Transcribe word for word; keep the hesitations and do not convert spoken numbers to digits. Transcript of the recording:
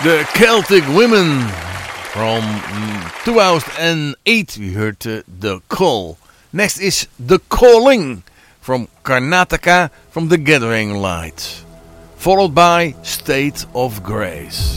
The Celtic Women from two thousand eight. We heard uh, The Call. Next is The Calling from Karnataka from The Gathering Light. Followed by State of Grace.